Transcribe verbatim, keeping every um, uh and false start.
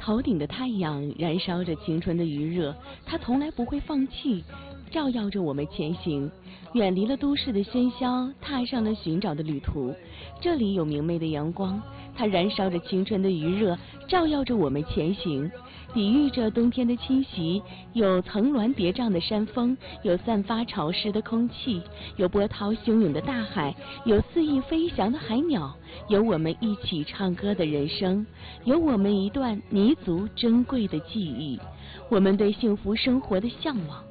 头顶的太阳燃烧着青春的余热，它从来不会放弃，照耀着我们前行。远离了都市的喧嚣，踏上了寻找的旅途。这里有明媚的阳光，它燃烧着青春的余热，照耀着我们前行。抵御着冬天的侵袭，有层峦叠嶂的山峰，有散发潮湿的空气，有波涛汹涌的大海，有肆意飞翔的海鸟，有我们一起唱歌的人生，有我们一段弥足珍贵的记忆，我们对幸福生活的向往。